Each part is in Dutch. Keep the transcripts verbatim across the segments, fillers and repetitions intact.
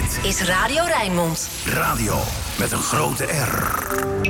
Dit is Radio Rijnmond. Radio met een grote R.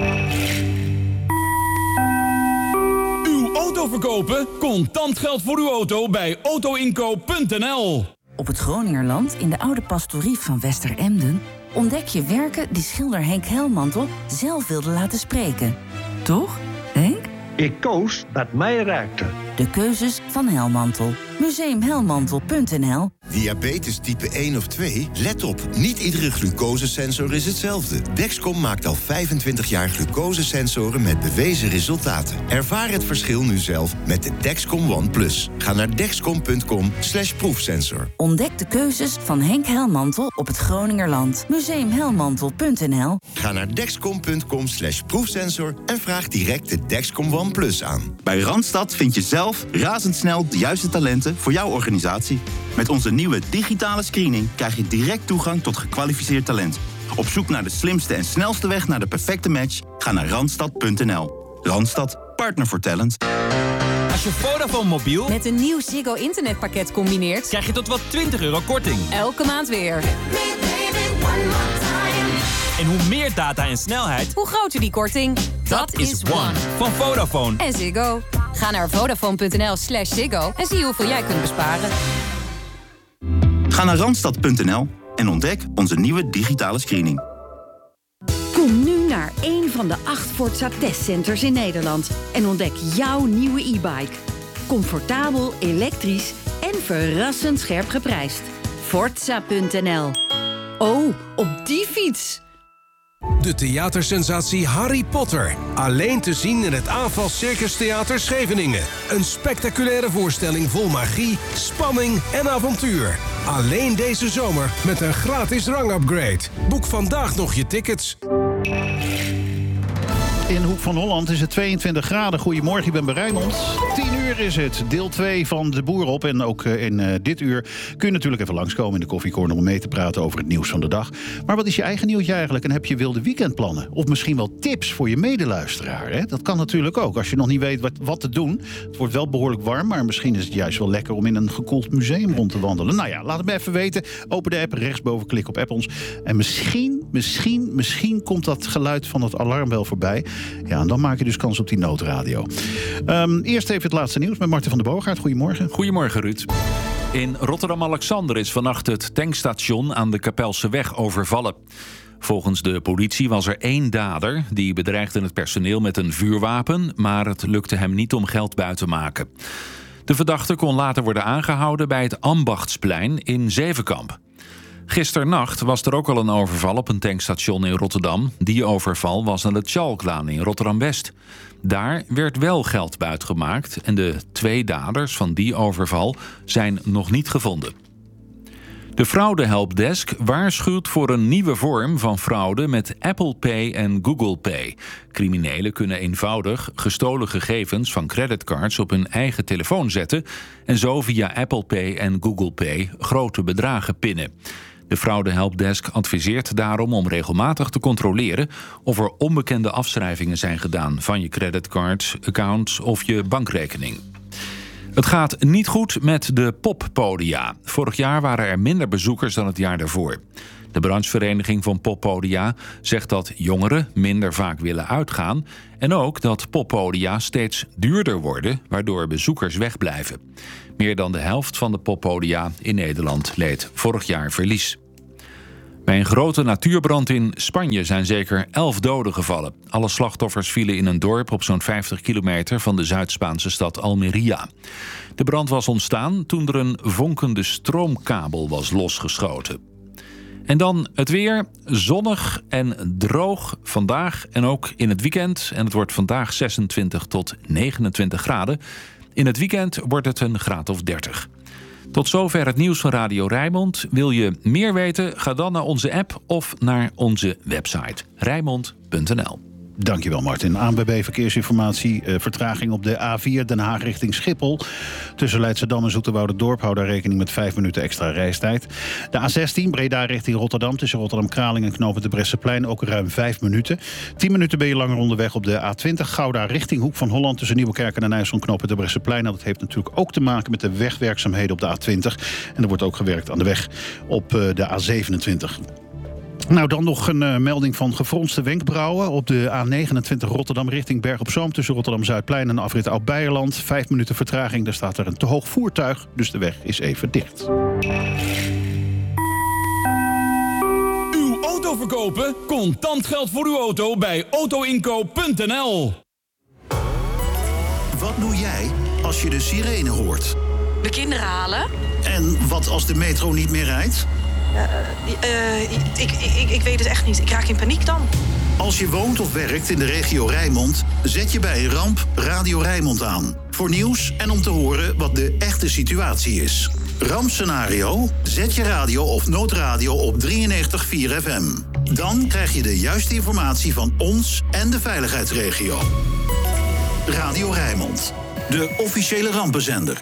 Uw auto verkopen? Contant geld voor uw auto bij autoinkoop punt n l. Op het Groningerland, in de oude pastorie van Westeremden, ontdek je werken die schilder Henk Helmantel zelf wilde laten spreken. Toch, Henk? Ik koos wat mij raakte. De keuzes van Helmantel. museum helmantel punt n l. Diabetes type één of twee? Let op, niet iedere glucosesensor is hetzelfde. Dexcom maakt al vijfentwintig jaar glucosesensoren met bewezen resultaten. Ervaar het verschil nu zelf met de Dexcom One Plus. Ga naar dexcom punt com slash proefsensor. Ontdek de keuzes van Henk Helmantel op het Groningerland. museum helmantel punt n l. Ga naar dexcom punt com slash proefsensor en vraag direct de Dexcom One Plus aan. Bij Randstad vind je zelf razendsnel de juiste talenten voor jouw organisatie. Met onze nieuwe digitale screening krijg je direct toegang tot gekwalificeerd talent. Op zoek naar de slimste en snelste weg naar de perfecte match? Ga naar randstad punt n l. Randstad, partner voor talent. Als je Vodafone mobiel met een nieuw Ziggo internetpakket combineert, krijg je tot wel twintig euro korting. Elke maand weer. En hoe meer data en snelheid, hoe groter die korting. Dat, Dat is One van Vodafone. En Ziggo. Ga naar vodafone punt n l slash Ziggo en zie hoeveel jij kunt besparen. Ga naar randstad punt n l en ontdek onze nieuwe digitale screening. Kom nu naar een van de acht Forza testcenters in Nederland en ontdek jouw nieuwe e-bike. Comfortabel, elektrisch en verrassend scherp geprijsd. Forza punt n l. Oh, op die fiets! De theatersensatie Harry Potter. Alleen te zien in het Aanval Circus Theater Scheveningen. Een spectaculaire voorstelling vol magie, spanning en avontuur. Alleen deze zomer met een gratis rangupgrade. Boek vandaag nog je tickets. In Hoek van Holland is het tweeëntwintig graden. Goedemorgen, ik ben bij Rijnmond. tien uur is het. Deel twee van De Boer op. En ook in uh, dit uur kun je natuurlijk even langskomen in de koffiecorner om mee te praten over het nieuws van de dag. Maar wat is je eigen nieuwtje eigenlijk? En heb je wilde weekendplannen? Of misschien wel tips voor je medeluisteraar? Hè? Dat kan natuurlijk ook. Als je nog niet weet wat, wat te doen. Het wordt wel behoorlijk warm, maar misschien is het juist wel lekker om in een gekoeld museum rond te wandelen. Nou ja, laat het me even weten. Open de app, rechtsboven, klik op app ons. En misschien, misschien, misschien komt dat geluid van het alarm wel voorbij. Ja, en dan maak je dus kans op die noodradio. Um, eerst even het laatste nieuws met Marten van der Boogaard. Goedemorgen. Goedemorgen, Ruud. In Rotterdam-Alexander is vannacht het tankstation aan de Kapelseweg overvallen. Volgens de politie was er één dader. Die bedreigde het personeel met een vuurwapen, maar het lukte hem niet om geld buiten te maken. De verdachte kon later worden aangehouden bij het Ambachtsplein in Zevenkamp. Gisternacht was er ook al een overval op een tankstation in Rotterdam. Die overval was aan de Tjalklaan in Rotterdam-West. Daar werd wel geld buitgemaakt en de twee daders van die overval zijn nog niet gevonden. De fraudehelpdesk waarschuwt voor een nieuwe vorm van fraude met Apple Pay en Google Pay. Criminelen kunnen eenvoudig gestolen gegevens van creditcards op hun eigen telefoon zetten en zo via Apple Pay en Google Pay grote bedragen pinnen. De fraudehelpdesk adviseert daarom om regelmatig te controleren of er onbekende afschrijvingen zijn gedaan van je creditcard, account of je bankrekening. Het gaat niet goed met de poppodia. Vorig jaar waren er minder bezoekers dan het jaar daarvoor. De branchevereniging van poppodia zegt dat jongeren minder vaak willen uitgaan en ook dat poppodia steeds duurder worden, waardoor bezoekers wegblijven. Meer dan de helft van de poppodia in Nederland leed vorig jaar verlies. Bij een grote natuurbrand in Spanje zijn zeker elf doden gevallen. Alle slachtoffers vielen in een dorp op zo'n vijftig kilometer van de Zuid-Spaanse stad Almería. De brand was ontstaan toen er een vonkende stroomkabel was losgeschoten. En dan het weer, zonnig en droog vandaag en ook in het weekend. En het wordt vandaag zesentwintig tot negenentwintig graden. In het weekend wordt het een graad of dertig. Tot zover het nieuws van Radio Rijnmond. Wil je meer weten? Ga dan naar onze app of naar onze website rijnmond punt n l. Dankjewel, Martin. A N W B Verkeersinformatie. Uh, vertraging op de A vier Den Haag richting Schiphol. Tussen Leidschendam en Zoeterwoude-Dorp. Hou daar rekening met vijf minuten extra reistijd. De A zestien Breda richting Rotterdam. Tussen Rotterdam-Kraling en knooppunt de Bresseplein. Ook ruim vijf minuten. tien minuten ben je langer onderweg op de A twintig. Gouda richting Hoek van Holland. Tussen Nieuwekerk en Nijssel knooppunt de Bresseplein. Nou, dat heeft natuurlijk ook te maken met de wegwerkzaamheden op de A twintig. En er wordt ook gewerkt aan de weg op uh, de A zevenentwintig. Nou, dan nog een uh, melding van gefronste wenkbrauwen. Op de A negenentwintig Rotterdam richting Berg op Zoom. Tussen Rotterdam-Zuidplein en afrit Oud-Beijerland. Vijf minuten vertraging. Daar staat er een te hoog voertuig. Dus de weg is even dicht. Uw auto verkopen? Contant geld voor uw auto bij autoinkoop punt n l. Wat doe jij als je de sirene hoort? De kinderen halen. En wat als de metro niet meer rijdt? Uh, uh, ik, ik, ik weet het echt niet. Ik raak in paniek dan. Als je woont of werkt in de regio Rijnmond, zet je bij een ramp Radio Rijnmond aan. Voor nieuws en om te horen wat de echte situatie is. Rampscenario? Zet je radio of noodradio op drieënnegentig komma vier F M. Dan krijg je de juiste informatie van ons en de veiligheidsregio. Radio Rijnmond, de officiële rampenzender.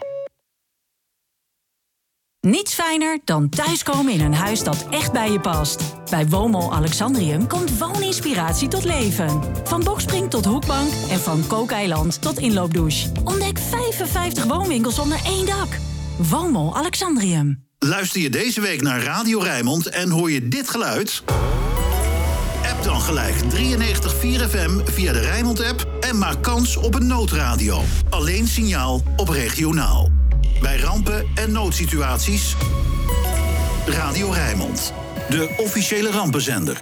Niets fijner dan thuiskomen in een huis dat echt bij je past. Bij Woonmol Alexandrium komt wooninspiratie tot leven. Van bokspring tot hoekbank en van kookeiland tot inloopdouche. Ontdek vijfenvijftig woonwinkels onder één dak. Woonmol Alexandrium. Luister je deze week naar Radio Rijnmond en hoor je dit geluid? App dan gelijk drieënnegentig komma vier F M via de Rijnmond-app en maak kans op een noodradio. Alleen signaal op regionaal. Bij rampen en noodsituaties. Radio Rijnmond, de officiële rampenzender.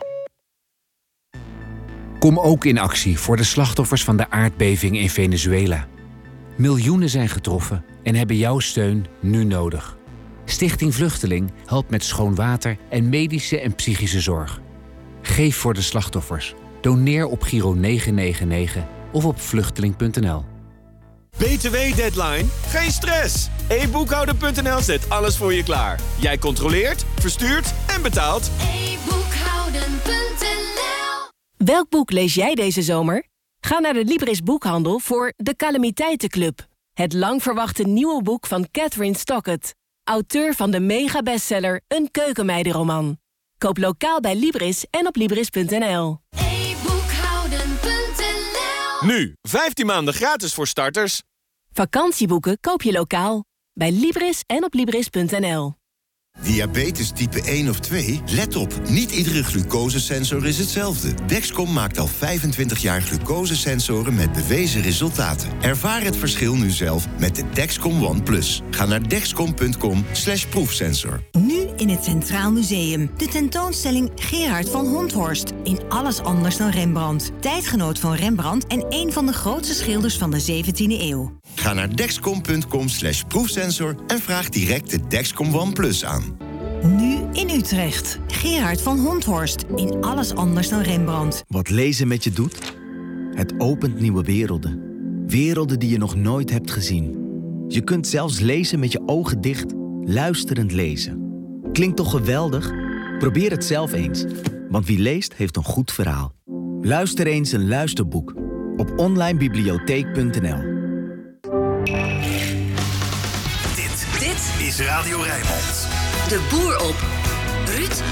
Kom ook in actie voor de slachtoffers van de aardbeving in Venezuela. Miljoenen zijn getroffen en hebben jouw steun nu nodig. Stichting Vluchteling helpt met schoon water en medische en psychische zorg. Geef voor de slachtoffers. Doneer op Giro negen negen negen of op vluchteling punt n l. B T W-deadline? Geen stress! e boekhouder punt n l zet alles voor je klaar. Jij controleert, verstuurt en betaalt. e boekhouden punt n l. Welk boek lees jij deze zomer? Ga naar de Libris Boekhandel voor De Calamiteitenclub. Het lang verwachte nieuwe boek van Catherine Stockett. Auteur van de mega-bestseller Een keukenmeidenroman. Koop lokaal bij Libris en op libris punt n l. e boekhouden punt n l. Nu, vijftien maanden gratis voor starters. Vakantieboeken koop je lokaal. Bij Libris en op libris punt n l. Diabetes type één of twee? Let op, niet iedere glucosesensor is hetzelfde. Dexcom maakt al vijfentwintig jaar glucosesensoren met bewezen resultaten. Ervaar het verschil nu zelf met de Dexcom One Plus. Ga naar dexcom punt com slash proefsensor. Nu in het Centraal Museum. De tentoonstelling Gerard van Honthorst. In alles anders dan Rembrandt. Tijdgenoot van Rembrandt en een van de grootste schilders van de zeventiende eeuw. Ga naar dexcom punt com slash proefsensor en vraag direct de Dexcom One Plus aan. Nu in Utrecht. Gerard van Honthorst. In alles anders dan Rembrandt. Wat lezen met je doet? Het opent nieuwe werelden. Werelden die je nog nooit hebt gezien. Je kunt zelfs lezen met je ogen dicht, luisterend lezen. Klinkt toch geweldig? Probeer het zelf eens. Want wie leest, heeft een goed verhaal. Luister eens een luisterboek. Op online bibliotheek punt n l. Dit is Radio Rijnmond. De boer op. Ruud